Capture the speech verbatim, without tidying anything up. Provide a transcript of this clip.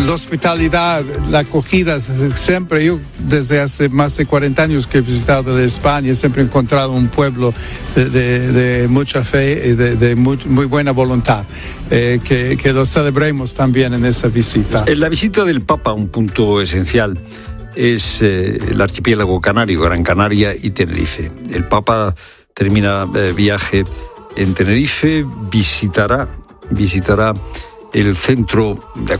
la hospitalidad, la acogida, siempre, yo desde hace más de cuarenta años que he visitado de España, siempre he encontrado un pueblo de, de, de mucha fe y de, de muy, muy buena voluntad, eh, que, que lo celebremos también en esa visita. En la visita del Papa, un punto esencial es eh, el archipiélago canario, Gran Canaria y Tenerife. El Papa termina eh, viaje en Tenerife, visitará, visitará el centro de